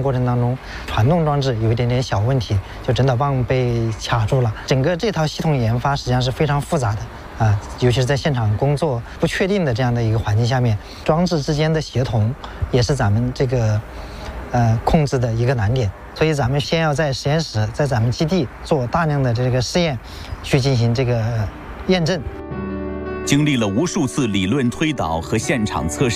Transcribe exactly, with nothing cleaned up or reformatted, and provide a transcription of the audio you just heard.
过程当中，传动装置有一点点小问题，就振导棒被卡住了。整个这套系统研发实际上是非常复杂的啊，尤其是在现场工作不确定的这样的一个环境下面，装置之间的协同也是咱们这个呃控制的一个难点。所以咱们先要在实验室，在咱们基地做大量的这个试验，去进行这个验证。 经历了无数次理论推导和现场测试。